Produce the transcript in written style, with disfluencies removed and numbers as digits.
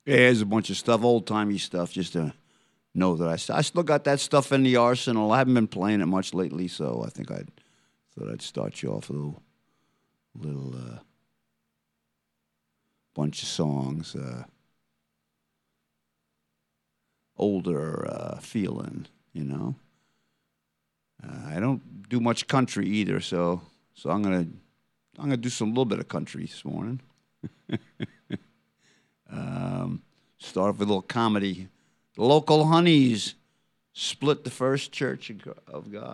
Yeah, there's a bunch of stuff, old timey stuff, just to know that I still got that stuff in the arsenal. I haven't been playing it much lately, so I think I thought I'd start you off with a little bunch of songs, older feeling, you know. I don't do much country either, so I'm gonna do some little bit of country this morning. Start with a little comedy. The local honeys split the first church of God.